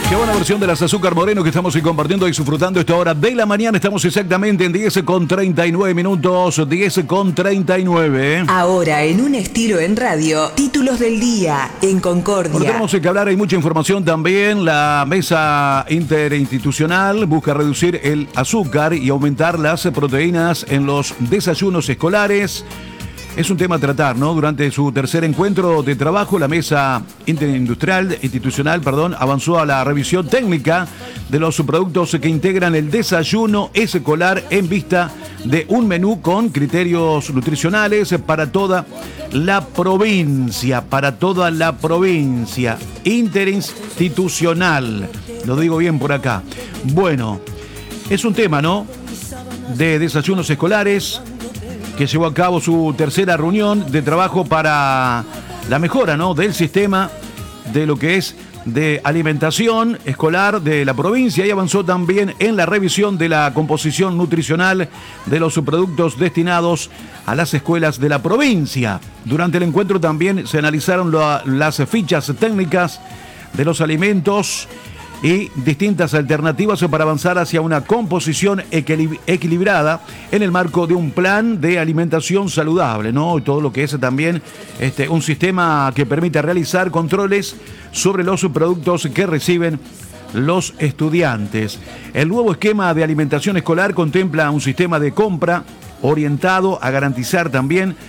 Qué buena versión de las Azúcar Moreno que estamos compartiendo y disfrutando esta hora de la mañana. Estamos exactamente en 10:39 minutos, 10:39. Ahora en un estilo en radio, títulos del día en Concordia. Bueno, tenemos que hablar, hay mucha información también. La mesa interinstitucional busca reducir el azúcar y aumentar las proteínas en los desayunos escolares. Es un tema a tratar, ¿no? Durante su tercer encuentro de trabajo, la mesa institucional, avanzó a la revisión técnica de los productos que integran el desayuno escolar en vista de un menú con criterios nutricionales para toda la provincia, interinstitucional. Lo digo bien por acá. Bueno, es un tema, ¿no? De desayunos escolares, que llevó a cabo su tercera reunión de trabajo para la mejora, ¿no?, del sistema de lo que es de alimentación escolar de la provincia, y avanzó también en la revisión de la composición nutricional de los subproductos destinados a las escuelas de la provincia. Durante el encuentro también se analizaron las fichas técnicas de los alimentos y distintas alternativas para avanzar hacia una composición equilibrada en el marco de un plan de alimentación saludable, ¿no? Y todo lo que es también un sistema que permite realizar controles sobre los productos que reciben los estudiantes. El nuevo esquema de alimentación escolar contempla un sistema de compra orientado a garantizar también